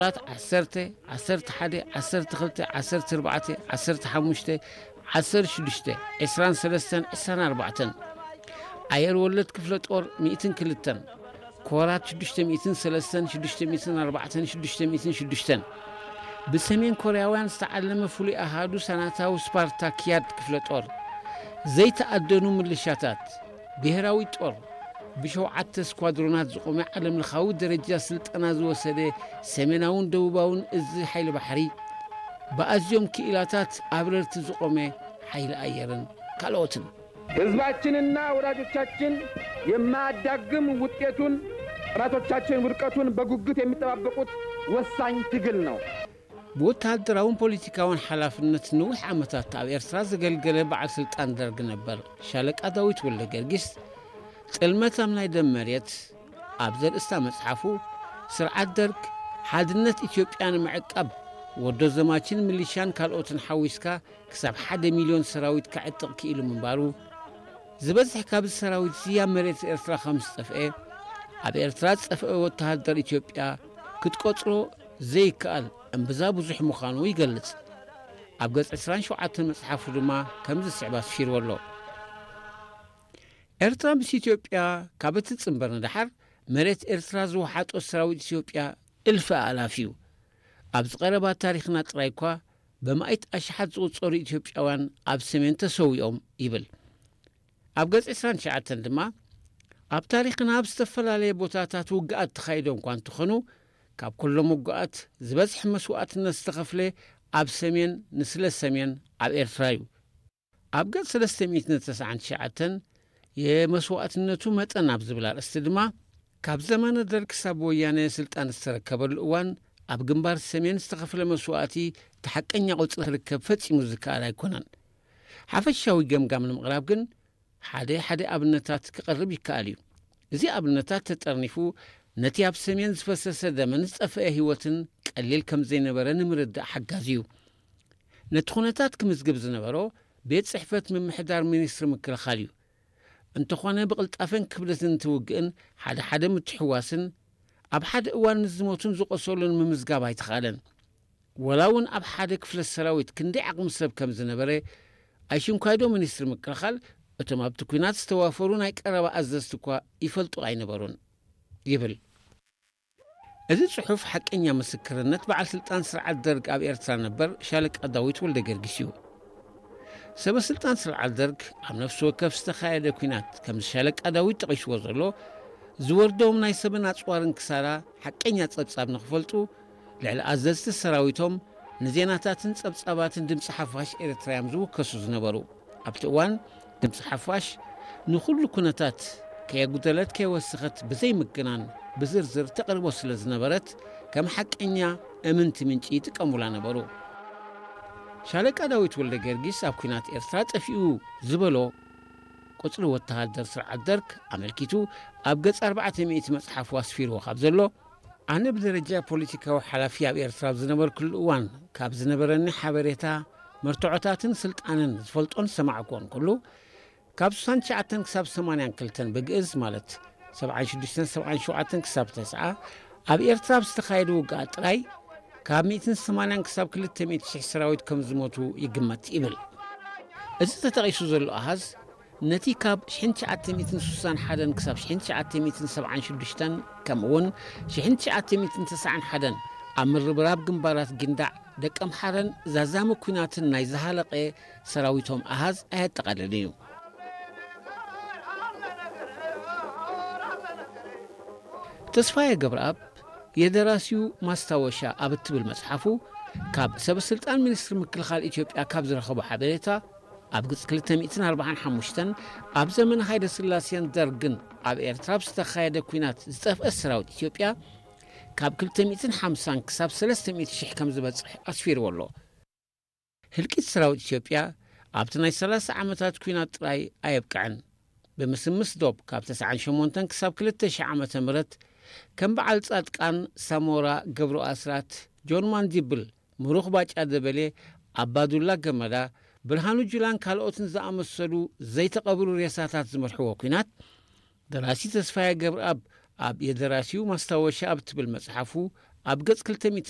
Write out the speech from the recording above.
عسرته حدا عسرت خلته عسرت ربعته عسرت حموشته عسر شدشته إسران سلستن إسران أربعتن عير ولد كفلة أور 100 كلتن كورات شدشته 100 سلستن شدشته 100 أربعتن شدشته 100 شدشتن بسمين كورياوان استعلم فولي أهادو سناتاو سبارتاكياد كفلة أور زي تأدنو ميليشياتات بهراوي طور بشوعت سكوادرونات زقوم عالم الخاو درجة سلطنا زوسده سمناون دوباون از حيل بحري بأزيوم كيلاتات أبررت زقوم حيل أيرن كالوتن ህዝባችንና ወዳጆቻችን የማያዳግም ውጤቱን ራቶቻችን ውድቀቱን በጉጉት የሚጠባበቁት ወሳኝ ትግል ነው። በወታደራውን ፖለቲካውን ሐላፍነት ንውሕ ዓመታት ኣብ ኤርትራ ዘገልገለ በዓል ስልጣን ደርግ ነበር። ሻለቃ ዳዊት ወልደ ጊዮርጊስ ጥልመታም ናይ ደም መሬት ኣብ ዘርእስታ መጽሓፉ ስርዓት ደርግ ሓድነት ኢትዮጵያን ምዕቃብ ወዶ ዘማችን ሚሊሻን ካልኦትን ሓዊስካ ክሳብ 1 ሚልዮን ሰራዊት ክዕጥቕ ክኢሉ ምንባሩ ዝበዝሕ ካብ ሰራዊት ዝያ መሬት ኤርትራ ከም ዝጠፍአ ኣብ ኤርትራ ዝጠፍአ ወታደር ኢትዮጵያ ክትቆጽሮ ዘይከኣል እምብዛ ብዙሕ ምዃኑ ይገልጽ። ኣብ ገጽ 27 መጽሓፉ ድማ ከምዚ ስዕባ ተሽይርዎ ኣሎ። ኤርትራ ምስ ኢትዮጵያ ካብ እትጽንበር ንድሓር መሬት ኤርትራ ዝወሓጦ ሰራዊት ኢትዮጵያ እልፍ ኣላፍ እዩ። ኣብ ዝቐረባ ታሪኽና ጥራይ እኳ በማእት ኣሽሓት ዝቝጸሩ ኢትዮጵያውያን ኣብ ሰሜን ተሰዊኦም ይብል። ኣብ ገጽ 29 ድማ ኣብ ታሪኽና ኣብ ዝተፈላለየ ቦታታት ውግኣት ተኻይዶም እኳ እንትኾኑ ካብ ኩሎም ውግኣት ዝበዝሕ መስዋዕትነት ዝተኸፍለ ኣብ ሰሜን ንስለ ሰሜን ኣብ ኤርትራ እዩ። ኣብ ገጽ 399 የመስዋዕትነቱ መጠን ኣብ ዝብል ኣርእስቲ ድማ ካብ ዘመነ ደርግ ክሳብ ወያነ ስልጣን ዝተረከበሉ እዋን ኣብ ግንባር ሰሜን ዝተኸፍለ መስዋዕቲ ተሓቀኛ ቁጽሪ ክርከብ ፈጺሙ ዝከኣል ኣይኮነን። ሓፈሻዊ ገምጋም ንምቕራብ ግን ሓደ ኣብነታት ክቐርብ ይከኣል እዩ። እዚ ኣብነታት ተጠርኒፉ ነቲ ኣብ ሰሜን ዝፈሰሰ ደመን ዝጠፍአ ህይወትን ቀሊል ከም ዘይነበረ ንምርዳእ ሓጋዝ እዩ። ነቲ ኩነታት ክምዝግብ ዝነበሮ ቤት ጽሕፈት ምምሕዳር ሚኒስትሪ ምክልኻል እዩ። እንተኾነ ብቕልጣፈን ክብደትን ትውግእን ሓደ ምትሕዋስን ኣብ ሓደ እዋን ንዝሞቱን ዝቆሰሉን ምምዝጋብ ኣይተኻለን። ወላውን ኣብ ሓደ ክፍለ ሰራዊት ክንደይ ዓቕሚ ሰብ ከም ዝነበረ ኣይሽንኳይዶ ሚኒስትሪ ምክልኻል እቶም ኣብቲ ኩናት ዝተዋፈሩ ናይ ቀረባ ኣዘዝቲ እኳ ይፈልጡ ኣይነበሩን ይብል። እዚ ጽሑፍ ሓቀኛ ምስክርነት በዓል ስልጣን ስርዓት ደርግ ኣብ ኤርትራ ነበር ሻለቃ ዳዊት ወልደ ጊዮርጊስ እዩ። ሰበ ስልጣን ስርዓት ደርግ ኣብ ነፍሲ ወከፍ ዝተኻየደ ኩናት ከም ሻለቃ ዳዊት ጠቒስዎ ዘሎ ዝወርዶም ናይ ሰብን ኣጽዋርን ክሳራ ሓቀኛ ጸብጻብ ንኽፈልጡ ልዕሊ ኣዘዝቲ ሰራዊቶም ንዜናታትን ጸብጻባትን ድምፂ ሓፋሽ ኤርትራያም ዝውከሱ ዝነበሩ። ኣብቲ እዋን ድምፂ ሓፋሽ ንኹሉ ኩነታት ከየጉደለት ከየወስኸት ብዘይምግናን ብዝርዝር ተቐርቦ ስለ ዝነበረት ከም ሓቀኛ እምንቲ ምንጪ ይጥቀሙላ ነበሩ። ሻለቃ ዳዊት ወልደ ጊዮርጊስ ኣብ ኩናት ኤርትራ ጠፊኡ ዝበሎ ቁጽሪ ወተሃደር ስርዓት ደርግ ኣመልኪቱ ኣብ ገጽ 400 መጽሓፉ ኣስፊርዎ ካብ ዘሎ ኣነ ብደረጃ ፖለቲካዊ ሓላፊ ኣብ ኤርትራ ዝነበርኩሉ እዋን ካብ ዝነበረኒ ሓበሬታ መርትዖታትን ስልጣንን ዝፈልጦን ሰማዕኮን ኩሉ ካብ 69 ክሳብ 82 ብግእዝ ማለት 76-77 ክሳብ 90 ኣብ ኤርትራ ዝተኻየዱ ውግኣት ጥራይ ካብ 180 ክሳብ 200,000 ሰራዊት ከም ዝሞቱ ይግመት ይብል። እዚ ተጠቒሱ ዘሎ ኣሃዝ ነቲ ካብ 1961 ክሳብ 1976 ከምኡውን 1991 ኣብ ምርብራብ ግንባራት ግንዳዕ ደቀ ምሓረን ዛዛሚ ኩናትን ናይ ዝሃለቐ ሰራዊቶም ኣሃዝ ኣየጠቓልልን እዩ። ተስፋዬ ገብረኣብ የደራሲዩ ማስታወሻ ኣብ እትብል መጽሓፉ ካብ ሰበ ስልጣን ሚኒስትሪ ምክልኻል ኢትዮጵያ ካብ ዝረኸቡ ሓበሬታ ኣብ ገጽ 245 ኣብ ዘመነ ሃይለ ስላሴን ደርግን ኣብ ኤርትራ ዝተኻየደ ኩናት ዝጠፍአ ሰራዊት ኢትዮጵያ ካብ 250 ክሳብ 300,000 ከም ዝበጽሕ ኣስፊርዎ ኣሎ። ህልቂት ሰራዊት ኢትዮጵያ ኣብቲ ናይ 30 ዓመታት ኩናት ጥራይ ኣየብቅዕን። ብምስምስ ዶብ ካብ 98 ክሳብ 2000 ዓመተ ምህረት ከም በዓል ጻድቃን ሳሞራ ገብሩ ኣስራት ጆን ማንዲብል ምሩኽ ባጫ ደበሌ ኣባዱላ ገመዳ ብርሃኑ ጁላን ካልኦትን ዝኣመሰሉ ዘይተቐብሩ ሬሳታት ዝመርሕዎ ኩናት ደራሲ ተስፋዬ ገብረኣብ ኣብ የደራሲዩ ማስታወሻ ኣብ ትብል መጽሓፉ ኣብ ገጽ 200